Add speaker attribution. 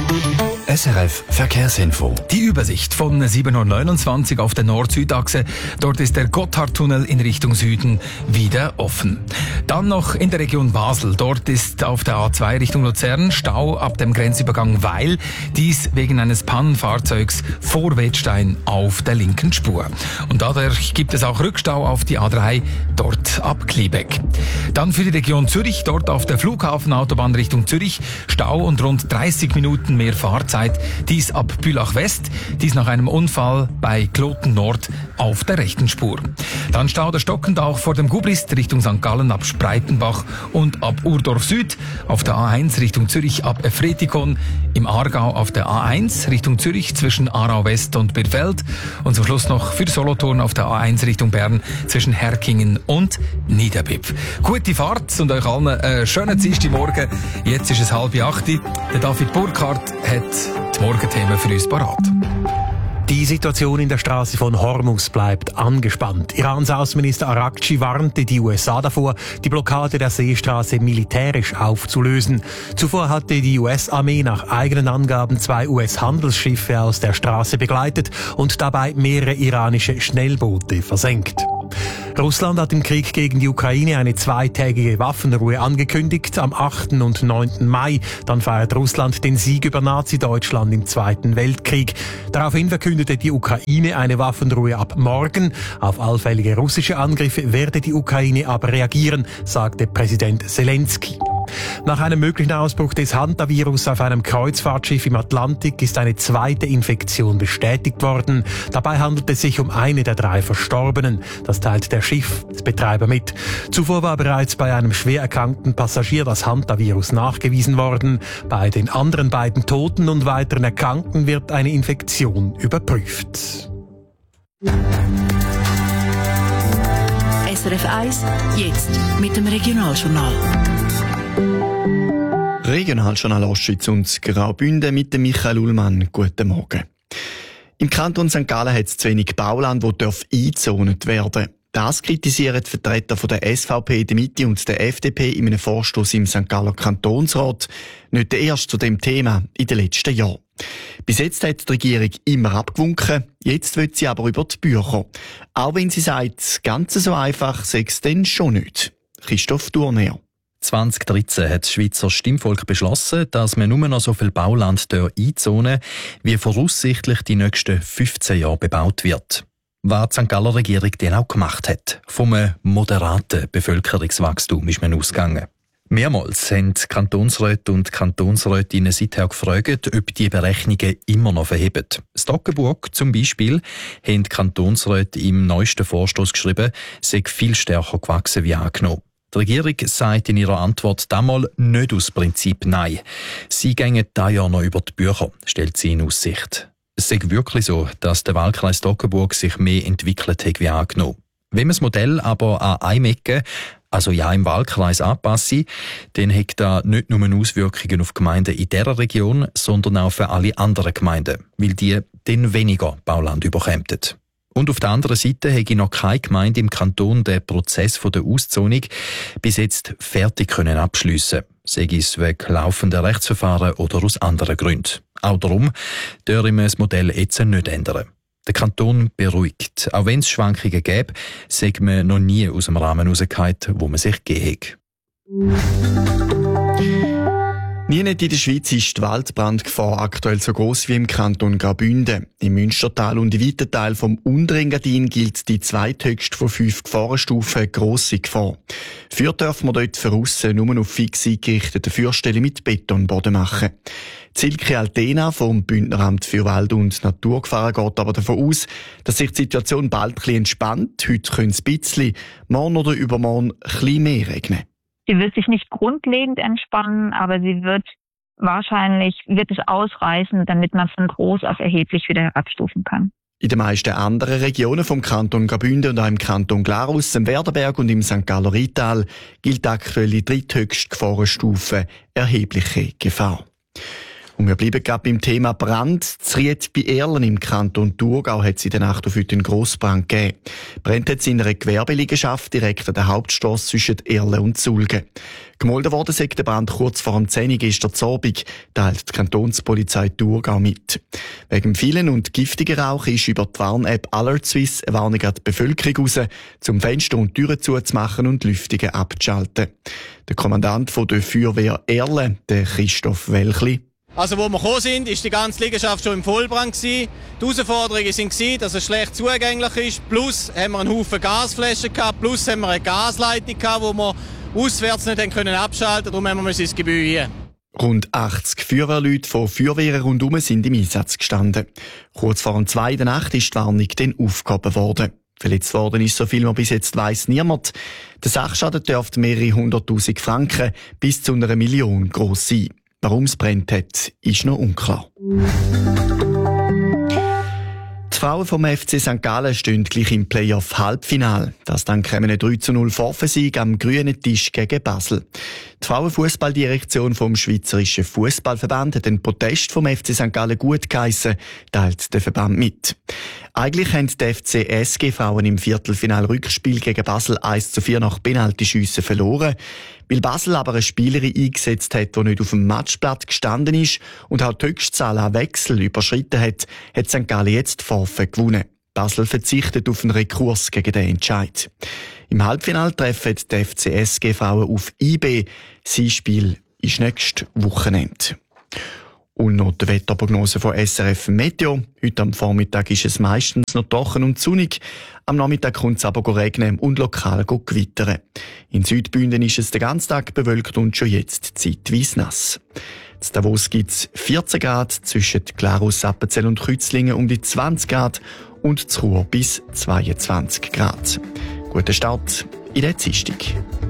Speaker 1: SRF Verkehrsinfo.
Speaker 2: Die Übersicht von 7.29 Uhr auf der Nord-Süd-Achse. Dort ist der Gotthardtunnel in Richtung Süden wieder offen. Dann noch in der Region Basel. Dort ist auf der A2 Richtung Luzern Stau ab dem Grenzübergang Weil. Dies wegen eines Pannenfahrzeugs vor Wettstein auf der linken Spur. Und dadurch gibt es auch Rückstau auf die A3, dort ab Kliebeck. Dann für die Region Zürich, dort auf der Flughafenautobahn Richtung Zürich Stau und rund 30 Minuten mehr Fahrzeit. Dies ab Bülach West, dies nach einem Unfall bei Kloten Nord auf der rechten Spur. Dann Stau der stockend auch vor dem Gubrist Richtung St. Gallen ab Spreitenbach und ab Urdorf Süd, auf der A1 Richtung Zürich ab Efretikon, im Aargau auf der A1 Richtung Zürich zwischen Aarau West und Birfeld und zum Schluss noch für Solothurn auf der A1 Richtung Bern zwischen Herkingen und Niederbipp. Gute Fahrt und euch allen schönen Dienstagmorgen. Jetzt ist es 7:30. Der David Burkhardt hat die Morgenthemen für uns parat.
Speaker 3: Die Situation in der Straße von Hormuz bleibt angespannt. Irans Außenminister Araghchi warnte die USA davor, die Blockade der Seestraße militärisch aufzulösen. Zuvor hatte die US-Armee nach eigenen Angaben 2 US-Handelsschiffe aus der Straße begleitet und dabei mehrere iranische Schnellboote versenkt. Russland hat im Krieg gegen die Ukraine eine 2-tägige Waffenruhe angekündigt. Am 8. und 9. Mai. Dann feiert Russland den Sieg über Nazi-Deutschland im Zweiten Weltkrieg. Daraufhin verkündete die Ukraine eine Waffenruhe ab morgen. Auf allfällige russische Angriffe werde die Ukraine aber reagieren, sagte Präsident Zelensky. Nach einem möglichen Ausbruch des Hantavirus auf einem Kreuzfahrtschiff im Atlantik ist eine zweite Infektion bestätigt worden. Dabei handelt es sich um eine der 3 Verstorbenen. Das teilt der Schiffsbetreiber mit. Zuvor war bereits bei einem schwer erkrankten Passagier das Hantavirus nachgewiesen worden. Bei den anderen beiden Toten und weiteren Erkrankten wird eine Infektion überprüft.
Speaker 4: SRF 1, jetzt mit dem Regionaljournal.
Speaker 5: Regionaljournal Ostschweiz und Graubünden mit dem Michael Ullmann. Guten Morgen. Im Kanton St. Gallen hat es zu wenig Bauland, das eingezont werden darf. Das kritisieren die Vertreter von der SVP, der Mitte und der FDP in einem Vorstoss im St. Galler Kantonsrat. Nicht der erste zu dem Thema in den letzten Jahren. Bis jetzt hat die Regierung immer abgewunken, jetzt will sie aber über die Bücher. Auch wenn sie sagt, ganz so einfach sei es denn schon nicht. Christoph Thurner.
Speaker 6: 2013 hat das Schweizer Stimmvolk beschlossen, dass man nur noch so viel Bauland einzonen, wie voraussichtlich die nächsten 15 Jahre bebaut wird. Was die St. Galler Regierung dann auch gemacht hat. Vom moderaten Bevölkerungswachstum ist man ausgegangen. Mehrmals haben die Kantonsräte und Kantonsrätinnen seither gefragt, ob die Berechnungen immer noch verheben. Stockenburg zum Beispiel haben die Kantonsräte im neuesten Vorstoss geschrieben, sei viel stärker gewachsen wie angenommen. Die Regierung sagt in ihrer Antwort damals nicht aus Prinzip Nein. Sie gehen dieses Jahr noch über die Bücher, stellt sie in Aussicht. Es sei wirklich so, dass der Wahlkreis Stockenburg sich mehr entwickelt hat wie angenommen. Wenn man das Modell aber an einem Ecke, also ja im Wahlkreis anpasse, dann hat das nicht nur Auswirkungen auf Gemeinden in dieser Region, sondern auch für alle anderen Gemeinden, weil die dann weniger Bauland überkämen. Und auf der anderen Seite habe ich noch keine Gemeinde im Kanton den Prozess der Auszonung bis jetzt fertig abschliessen können. Sei es wegen laufender Rechtsverfahren oder aus anderen Gründen. Auch darum dürfen wir das Modell jetzt nicht ändern. Der Kanton beruhigt. Auch wenn es Schwankungen gäbe, sagt man noch nie aus dem Rahmen rausgefallen, wo man sich gegeben hat.
Speaker 5: Nirgends in der Schweiz ist die Waldbrandgefahr aktuell so gross wie im Kanton Graubünden. Im Münstertal und im weiten Teil vom Unterengadin gilt die zweithöchste von 5 Gefahrenstufen grosse Gefahr. Für dürfen wir dort voraus nur auf fix eingerichtete Feuerstellen mit Betonboden machen. Silke Altena vom Bündneramt für Wald- und Naturgefahren geht aber davon aus, dass sich die Situation bald ein bisschen entspannt. Heute könnte es ein bisschen, morgen oder übermorgen ein bisschen mehr regnen.
Speaker 7: Sie wird sich nicht grundlegend entspannen, aber wird es ausreißen, damit man von groß auf erheblich wieder herabstufen kann.
Speaker 5: In den meisten anderen Regionen vom Kanton Graubünden und auch im Kanton Glarus, im Werdenberg und im St. Galler Rheintal gilt aktuell die dritthöchste Gefahrenstufe erhebliche Gefahr. Und wir bleiben gerade beim Thema Brand. Zriet bei Erlen im Kanton Thurgau hat es in der Nacht auf heute einen Grossbrand gegeben. Brennt jetzt in einer Gewerbeliegenschaft direkt an der Hauptstrasse zwischen Erlen und Sulgen. Gemolden worden sei der Brand kurz vor dem 10 Uhr gestern Abend, teilt die Kantonspolizei Thurgau mit. Wegen vielen und giftigen Rauch ist über die Warn-App Alert Swiss eine Warnung an die Bevölkerung raus, zum Fenster und Türen zuzumachen und Lüftungen abzuschalten. Der Kommandant der Feuerwehr Erlen, der Christoph Welchli:
Speaker 1: Also, wo wir gekommen sind, ist die ganze Liegenschaft schon im Vollbrand gewesen. Die Herausforderungen waren, dass es schlecht zugänglich ist. Plus haben wir einen Haufen Gasflaschen gehabt. Plus haben wir eine Gasleitung gehabt, die wir auswärts nicht abschalten können. Darum haben wir ins Gebäude hier.
Speaker 5: Rund 80 Feuerwehrleute von Feuerwehren rundherum sind im Einsatz gestanden. Kurz vor 2 in der Nacht ist die Warnung dann aufgehoben worden. Verletzt worden ist, so viel man bis jetzt weiss, niemand. Der Sachschaden dürfte mehrere 100'000 Franken bis zu 1 Million gross sein. Warum es brennt hat, ist noch unklar. Die Frauen vom FC St. Gallen stehen gleich im Playoff-Halbfinal. Das dank einem 3:0 Vorfensieg am grünen Tisch gegen Basel. Die Frauenfußballdirektion vom Schweizerischen Fußballverband hat den Protest vom FC St. Gallen gut geheissen, teilt der Verband mit. Eigentlich haben die FC-SG-Frauen im Viertelfinal-Rückspiel gegen Basel 1:4 nach Penaltyschüssen verloren. Weil Basel aber eine Spielerin eingesetzt hat, die nicht auf dem Matchblatt gestanden ist und auch die Höchstzahl an Wechsel überschritten hat St. Gallen jetzt Forfait gewonnen. Basel verzichtet auf einen Rekurs gegen den Entscheid. Im Halbfinale treffen die FC-SG-Frauen auf IB. Sein Spiel ist nächstes Wochenende. Und noch die Wetterprognose von SRF Meteo. Heute am Vormittag ist es meistens noch trocken und sonnig. Am Nachmittag kommt es aber regnen und lokal gewittern. In Südbünden ist es den ganzen Tag bewölkt und schon jetzt zeitweise nass. In Davos gibt es 14 Grad, zwischen Glarus, Appenzell und Kützlingen um die 20 Grad und in Chur bis 22 Grad. Guten Start in der Dienstag.